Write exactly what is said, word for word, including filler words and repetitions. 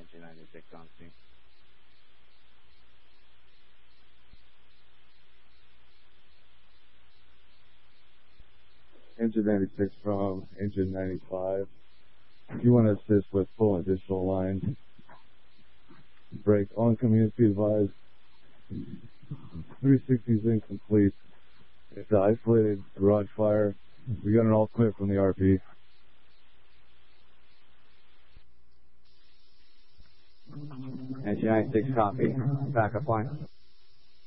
Engine ninety-six on scene. Engine ninety-six from Engine ninety-five. If you want to assist with full additional lines, brake on community advised. three sixty is incomplete. It's an isolated garage fire. We got an all clear from the R P. Engine ninety-six copy. Backup line.